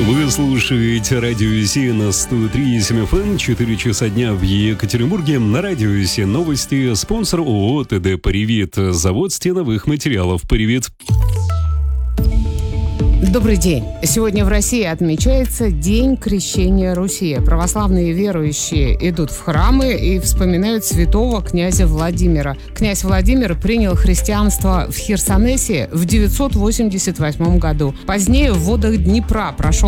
Вы слушаете радио СИ на 103,7 FM, 4 часа дня в Екатеринбурге. На радио СИ новости. Спонсор ООО ТД «Паривит». Завод стеновых материалов «Паривит». Добрый день. Сегодня в России отмечается День Крещения Руси. Православные верующие идут в храмы и вспоминают святого князя Владимира. Князь Владимир принял христианство в Херсонесе в 988 году. Позднее в водах Днепра прошел